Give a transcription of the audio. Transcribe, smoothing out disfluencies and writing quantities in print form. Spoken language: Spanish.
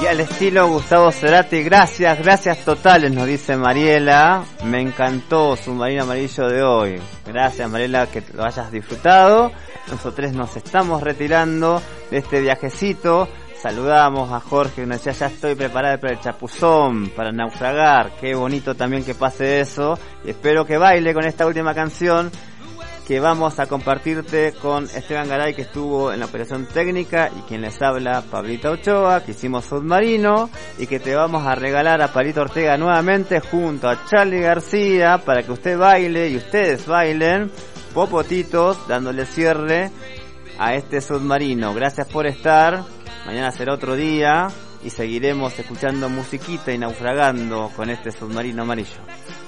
Y al estilo Gustavo Cerati, gracias totales, nos dice Mariela. Me encantó Submarino Amarillo de hoy. Gracias, Mariela, que lo hayas disfrutado. Nosotros nos estamos retirando de este viajecito. Saludamos a Jorge, que nos decía, ya estoy preparado para el chapuzón, para naufragar. Qué bonito también que pase eso. Y espero que baile con esta última canción que vamos a compartirte con Esteban Garay, que estuvo en la operación técnica, y quien les habla, Pablito Ochoa, que hicimos Submarino, y que te vamos a regalar a Palito Ortega nuevamente junto a Charly García, para que usted baile y ustedes bailen popotitos, dándole cierre a este Submarino. Gracias por estar. Mañana será otro día y seguiremos escuchando musiquita y naufragando con este Submarino Amarillo.